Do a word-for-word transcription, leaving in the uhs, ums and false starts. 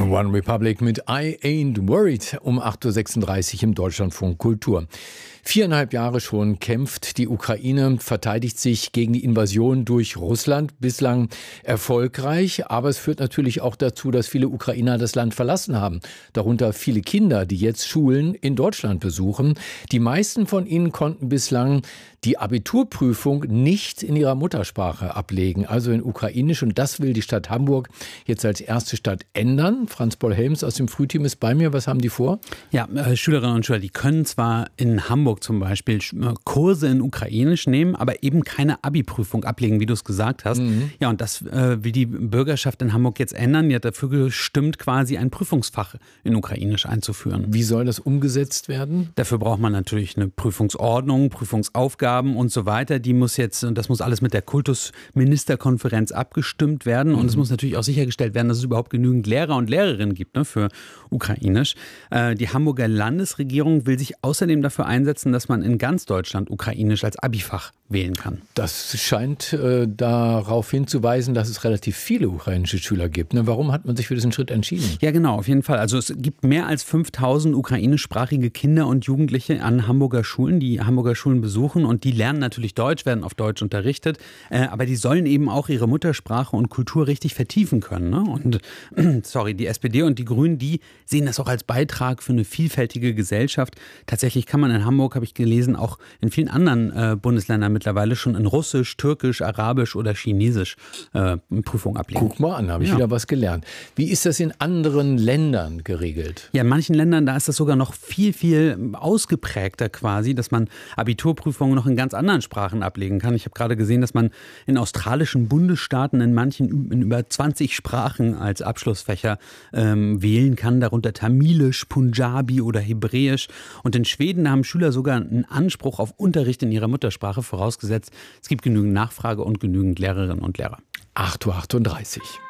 One Republic mit I Ain't Worried um acht Uhr sechsunddreißig im Deutschlandfunk Kultur. Viereinhalb Jahre schon kämpft die Ukraine, verteidigt sich gegen die Invasion durch Russland, bislang erfolgreich. Aber es führt natürlich auch dazu, dass viele Ukrainer das Land verlassen haben. Darunter viele Kinder, die jetzt Schulen in Deutschland besuchen. Die meisten von ihnen konnten bislang die Abiturprüfung nicht in ihrer Muttersprache ablegen, also in Ukrainisch. Und das will die Stadt Hamburg jetzt als erste Stadt ändern. Franz Paul Helms aus dem Frühteam ist bei mir. Was haben die vor? Ja, äh, Schülerinnen und Schüler, die können zwar in Hamburg zum Beispiel Kurse in Ukrainisch nehmen, aber eben keine Abi-Prüfung ablegen, wie du es gesagt hast. Mhm. Ja, und das äh, will die Bürgerschaft in Hamburg jetzt ändern. Die hat dafür gestimmt, quasi ein Prüfungsfach in Ukrainisch einzuführen. Wie soll das umgesetzt werden? Dafür braucht man natürlich eine Prüfungsordnung, Prüfungsaufgaben und so weiter. Die muss jetzt, und das muss alles mit der Kultusministerkonferenz abgestimmt werden. Und mhm. es muss natürlich auch sichergestellt werden, dass es überhaupt genügend Lehrer und Lehrerinnen gibt, ne, für Ukrainisch. Äh, die Hamburger Landesregierung will sich außerdem dafür einsetzen, dass man in ganz Deutschland Ukrainisch als Abifach wählen kann. Das scheint äh, darauf hinzuweisen, dass es relativ viele ukrainische Schüler gibt. Ne? Warum hat man sich für diesen Schritt entschieden? Ja, genau, auf jeden Fall. Also es gibt mehr als fünftausend ukrainischsprachige Kinder und Jugendliche an Hamburger Schulen, die Hamburger Schulen besuchen, und die lernen natürlich Deutsch, werden auf Deutsch unterrichtet, äh, aber die sollen eben auch ihre Muttersprache und Kultur richtig vertiefen können. Ne? Und sorry, die S P D und die Grünen, die sehen das auch als Beitrag für eine vielfältige Gesellschaft. Tatsächlich kann man in Hamburg, habe ich gelesen, auch in vielen anderen äh, Bundesländern mittlerweile schon in Russisch, Türkisch, Arabisch oder Chinesisch äh, Prüfungen ablegen. Guck mal an, habe ich ja. wieder was gelernt. Wie ist das in anderen Ländern geregelt? Ja, in manchen Ländern, da ist das sogar noch viel, viel ausgeprägter quasi, dass man Abiturprüfungen noch in ganz anderen Sprachen ablegen kann. Ich habe gerade gesehen, dass man in australischen Bundesstaaten in manchen in über zwanzig Sprachen als Abschlussfächer ähm, wählen kann, darunter Tamilisch, Punjabi oder Hebräisch. Und in Schweden haben Schüler sogar einen Anspruch auf Unterricht in ihrer Muttersprache, vorausgesetzt, es gibt genügend Nachfrage und genügend Lehrerinnen und Lehrer. acht Uhr achtunddreißig.